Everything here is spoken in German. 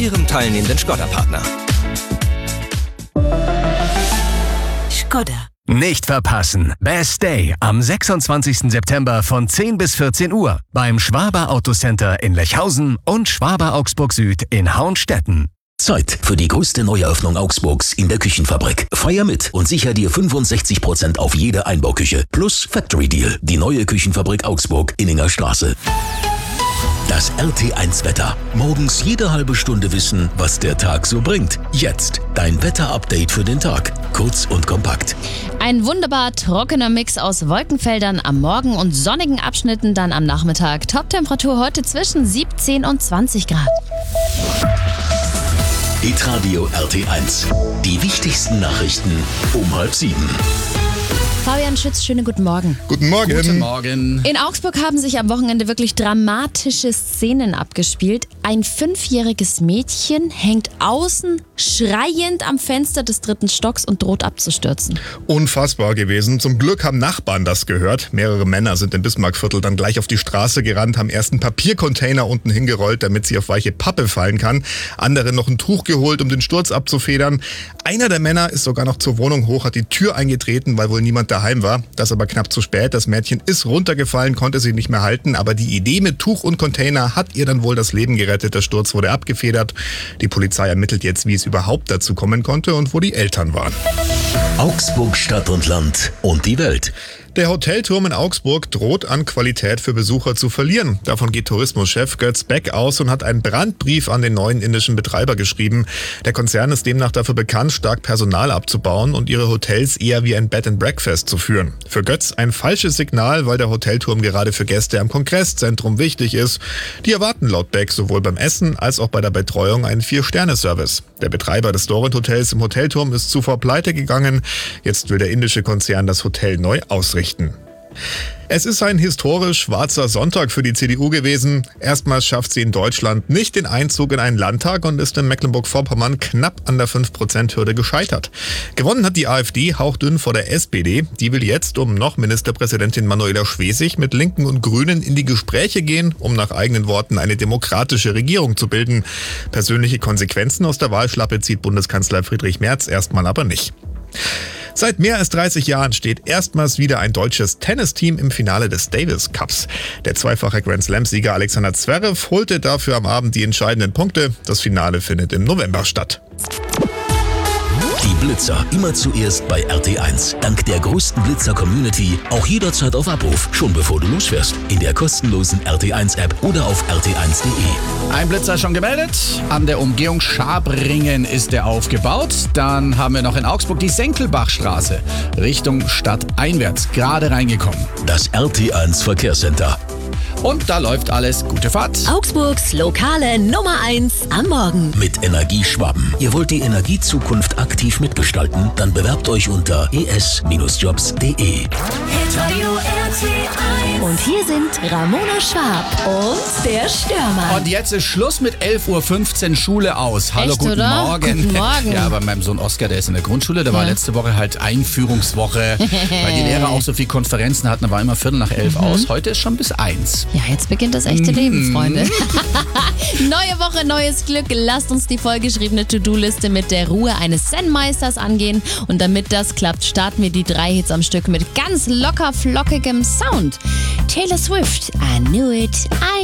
Ihrem teilnehmenden Škoda-Partner. Škoda. Nicht verpassen. Best Day am 26. September von 10 bis 14 Uhr beim Schwaber Autocenter in Lechhausen und Schwaber Augsburg Süd in Hauenstetten. Zeit für die größte Neueröffnung Augsburgs in der Küchenfabrik. Feier mit und sicher dir 65% auf jede Einbauküche. Plus Factory Deal. Die neue Küchenfabrik Augsburg, Inninger Straße. Das RT1-Wetter. Morgens jede halbe Stunde wissen, was der Tag so bringt. Jetzt dein Wetter-Update für den Tag. Kurz und kompakt. Ein wunderbar trockener Mix aus Wolkenfeldern am Morgen und sonnigen Abschnitten dann am Nachmittag. Toptemperatur heute zwischen 17 und 20 Grad. Hitradio RT1. Die wichtigsten Nachrichten um 6:30. Fabian Schütz, schönen guten Morgen. Guten Morgen. Guten Morgen. In Augsburg haben sich am Wochenende wirklich dramatische Szenen abgespielt. Ein 5-jähriges Mädchen hängt außen schreiend am Fenster des 3. Stocks und droht abzustürzen. Unfassbar gewesen. Zum Glück haben Nachbarn das gehört. Mehrere Männer sind im Bismarckviertel dann gleich auf die Straße gerannt, haben erst einen Papiercontainer unten hingerollt, damit sie auf weiche Pappe fallen kann. Andere noch ein Tuch geholt, um den Sturz abzufedern. Einer der Männer ist sogar noch zur Wohnung hoch, hat die Tür eingetreten, weil wohl niemand daheim war. Das aber knapp zu spät. Das Mädchen ist runtergefallen, konnte sich nicht mehr halten. Aber die Idee mit Tuch und Container hat ihr dann wohl das Leben gerettet. Der Sturz wurde abgefedert. Die Polizei ermittelt jetzt, wie es überhaupt dazu kommen konnte und wo die Eltern waren. Augsburg, Stadt und Land und die Welt. Der Hotelturm in Augsburg droht an Qualität für Besucher zu verlieren. Davon geht Tourismuschef Götz Beck aus und hat einen Brandbrief an den neuen indischen Betreiber geschrieben. Der Konzern ist demnach dafür bekannt, stark Personal abzubauen und ihre Hotels eher wie ein Bed and Breakfast zu führen. Für Götz ein falsches Signal, weil der Hotelturm gerade für Gäste am Kongresszentrum wichtig ist. Die erwarten laut Beck sowohl beim Essen als auch bei der Betreuung einen 4-Sterne-Service. Der Betreiber des Dorint Hotels im Hotelturm ist zuvor pleite gegangen. Jetzt will der indische Konzern das Hotel neu ausrichten. Es ist ein historisch schwarzer Sonntag für die CDU gewesen. Erstmals schafft sie in Deutschland nicht den Einzug in einen Landtag und ist in Mecklenburg-Vorpommern knapp an der 5%-Hürde gescheitert. Gewonnen hat die AfD hauchdünn vor der SPD. Die will jetzt um noch Ministerpräsidentin Manuela Schwesig mit Linken und Grünen in die Gespräche gehen, um nach eigenen Worten eine demokratische Regierung zu bilden. Persönliche Konsequenzen aus der Wahlschlappe zieht Bundeskanzler Friedrich Merz erstmal aber nicht. Seit mehr als 30 Jahren steht erstmals wieder ein deutsches Tennisteam im Finale des Davis Cups. Der zweifache Grand Slam-Sieger Alexander Zverev holte dafür am Abend die entscheidenden Punkte. Das Finale findet im November statt. Die Blitzer immer zuerst bei RT1. Dank der größten Blitzer-Community auch jederzeit auf Abruf, schon bevor du losfährst. In der kostenlosen RT1-App oder auf rt1.de. Ein Blitzer schon gemeldet. An der Umgehung Schabringen ist der aufgebaut. Dann haben wir noch in Augsburg die Senkelbachstraße. Richtung Stadt einwärts, gerade reingekommen. Das RT1 Verkehrscenter. Und da läuft alles. Gute Fahrt. Augsburgs lokale Nummer 1 am Morgen. Mit Energie Schwaben. Ihr wollt die Energiezukunft aktiv mitgestalten? Dann bewerbt euch unter es-jobs.de. Hitradio RT1. Und hier sind Ramona Schwab und der Stürmer. Und jetzt ist Schluss mit 11:15 Uhr Schule aus. Hallo, Echt, guten oder? Morgen. Guten Morgen. Ja, bei meinem Sohn Oskar, der ist in der Grundschule, der war letzte Woche halt Einführungswoche, weil die Lehrer auch so viel Konferenzen hatten, da war immer 11:15 aus. Heute ist schon bis 1. Ja, jetzt beginnt das echte Leben, Freunde. Neue Woche, neues Glück. Lasst uns die vollgeschriebene To-Do-Liste mit der Ruhe eines Zen-Meisters angehen. Und damit das klappt, starten wir die 3 Hits am Stück mit ganz locker flockigem Sound. Taylor Swift, I Knew It,